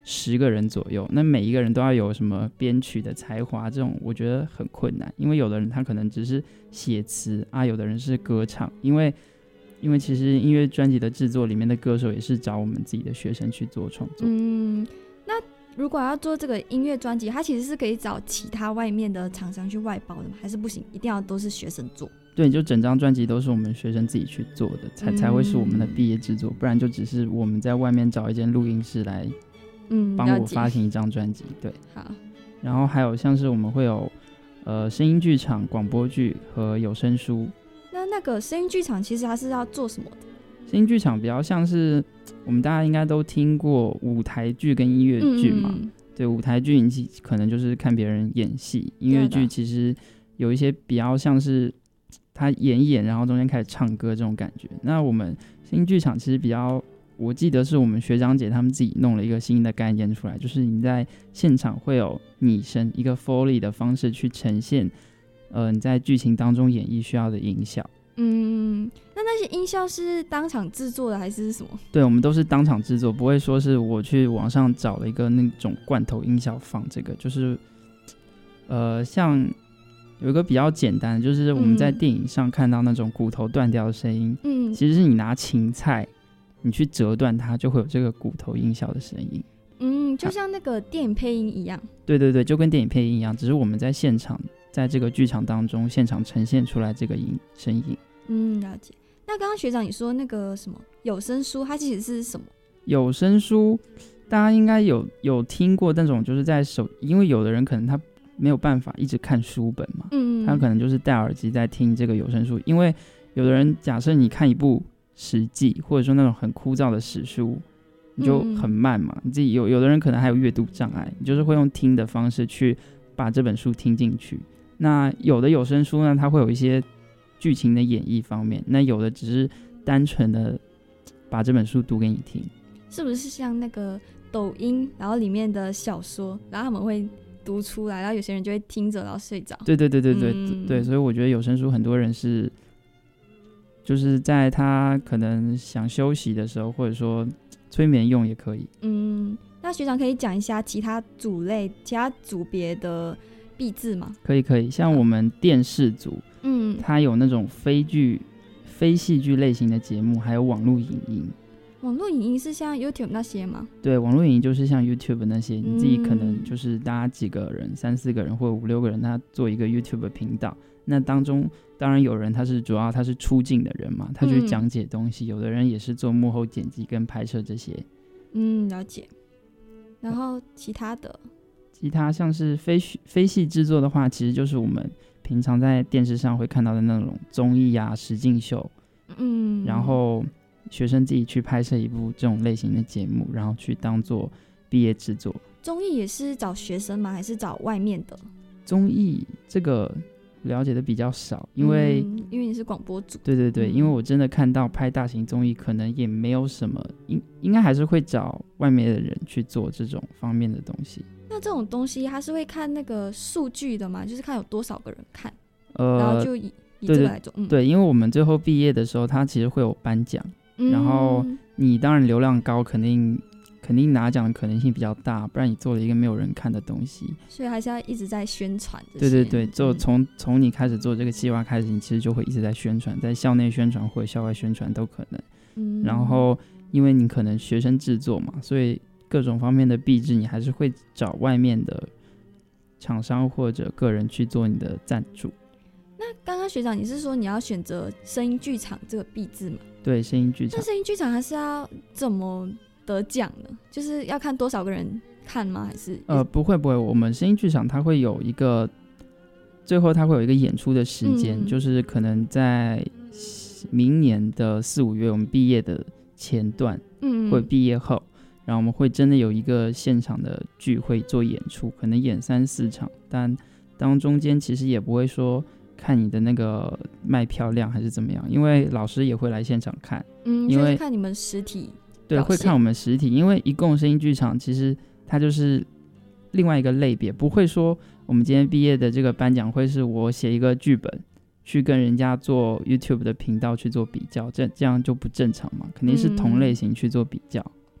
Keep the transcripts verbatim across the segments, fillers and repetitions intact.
十个人左右，那每一个人都要有什么编曲的才华，这种我觉得很困难，因为有的人他可能只是写词啊，有的人是歌唱，因为因为其实音乐专辑的制作里面的歌手也是找我们自己的学生去做创作。 嗯，那如果要做这个音乐专辑，它其实是可以找其他外面的厂商去外包的吗？还是不行，一定要都是学生做？ 对，就整张专辑都是我们学生自己去做的，才、嗯、才会是我们的毕业制作，不然就只是我们在外面找一间录音室来帮我发行一张专辑。对， 好。 然后还有像是我们会有呃声音剧场、广播剧和有声书。 那那个声音剧场其实它是要做什么的？ 声音剧场比较像是我们大家应该都听过舞台剧跟音乐剧嘛。嗯嗯，对，舞台剧你可能就是看别人演戏，音乐剧其实有一些比较像是他演一演然后中间开始唱歌这种感觉。那我们声音剧场其实比较，我记得是我们学长姐他们自己弄了一个新的概念出来，就是你在现场会有拟声，一个 Foley 的方式去呈现呃，你在剧情当中演绎需要的音效。 嗯，那那些音效是当场制作的还是什么？ 对，我们都是当场制作，不会说是我去网上找了一个那种罐头音效放这个，就是呃，像有一个比较简单的，就是我们在电影上看到那种骨头断掉的声音，嗯，其实是你拿芹菜你去折断它，就会有这个骨头音效的声音。 嗯，就像那个电影配音一样。 对对对，就跟电影配音一样，只是我们在现场，在这个剧场当中现场呈现出来这个音声音。 嗯，了解。那刚刚学长你说那个什么有声书，它其实是什么？ 有声书大家应该有有听过那种，就是在手，因为有的人可能他没有办法一直看书本嘛，嗯，他可能就是戴耳机在听这个有声书。因为有的人假设你看一部史记，或者说那种很枯燥的史书，你就很慢嘛，你自己有有的人可能还有阅读障碍，你就是会用听的方式去把这本书听进去。那有的有声书呢，它会有一些剧情的演绎方面，那有的只是单纯的把这本书读给你听。 是不是像那个抖音，然后里面的小说，然后他们会读出来，然后有些人就会听着然后睡着？对对对对对、嗯、对，所以我觉得有声书很多人是就是在他可能想休息的时候，或者说催眠用也可以。 嗯，那学长可以讲一下其他组类其他组别的毕制吗？ 可以可以，像我们电视组，嗯，它有那种非剧非戏剧类型的节目，还有网络影音。 网络影音是像 YouTube 那些吗？ 对，网络影音就是像 YouTube 那些，你自己可能就是大家几个人，三四个人或者五六个人，他做一个 YouTube 频道。那当中当然有人他是主要他是出镜的人嘛，他去讲解东西、嗯、有的人也是做幕后剪辑跟拍摄这些。 嗯，了解。然后其他的其他像是非非戏制作的话，其实就是我们平常在电视上会看到的那种综艺啊、实境秀，嗯，然后学生自己去拍摄一部这种类型的节目，然后去当做毕业制作。 综艺也是找学生吗？还是找外面的？ 综艺这个了解的比较少，因为、 嗯、因为你是广播组。 对对对、嗯、因为我真的看到拍大型综艺可能也没有什么，应应该还是会找外面的人去做这种方面的东西。 那这种东西他是会看那个数据的吗？就是看有多少个人看，呃，然后就以以这个来做。 对、嗯、对，因为我们最后毕业的时候他其实会有颁奖、嗯、然后你当然流量高，肯定肯定拿奖的可能性比较大，不然你做了一个没有人看的东西， 所以还是要一直在宣传这些。 对对对，就从从、嗯、你开始做这个计划开始，你其实就会一直在宣传，在校内宣传或者校外宣传都可能、嗯、然后因为你可能学生制作嘛，所以各种方面的毕制你还是会找外面的厂商或者个人去做你的赞助。 那刚刚学长你是说你要选择声音剧场这个毕制吗？ 对，声音剧场。 那声音剧场还是要怎么得奖呢？就是要看多少个人看吗？还是呃不会不会，我们声音剧场它会有一个最后它会有一个演出的时间、嗯、就是可能在明年的四五月我们毕业的前段，嗯，或者毕业后，然后我们会真的有一个现场的聚会做演出，可能演三四场，但当中间其实也不会说看你的那个卖票量还是怎么样，因为老师也会来现场看， 嗯，因为看你们实体， 对，会看我们实体，因为一共声音剧场其实它就是另外一个类别，不会说我们今天毕业的这个颁奖会是我写一个剧本去跟人家做 YouTube 的频道去做比较，这这样就不正常嘛，肯定是同类型去做比较。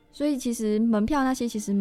所以其实门票那些其实